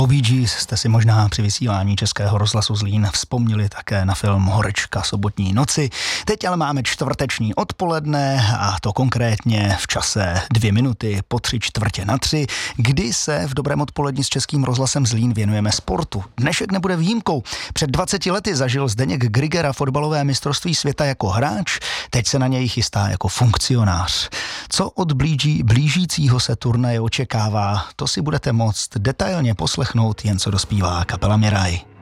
kapelou Bee Gees jste si možná při vysílání Českého rozhlasu Zlín vzpomněli také na film Horečka sobotní noci. Teď ale máme čtvrteční odpoledne a to konkrétně v čase 2 minuty po 3:45, kdy se v Dobrém odpoledni s Českým rozhlasem Zlín věnujeme sportu. Dnešek nebude výjimkou. Před 20 lety zažil Zdeněk Grigera fotbalové mistrovství světa jako hráč, teď se na něj chystá jako funkcionář. Co od blížícího se turnaje očekává, to si budete moct detailně poslechnout, jen co dospívá kapela Miraj.